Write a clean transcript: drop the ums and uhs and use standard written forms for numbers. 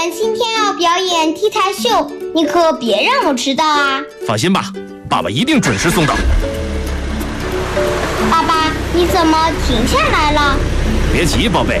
今天要表演 T 台秀，你可别让我迟到啊！ 放心吧，爸爸一定准时送到。 爸爸，你怎么停下来了？ 别急，宝贝。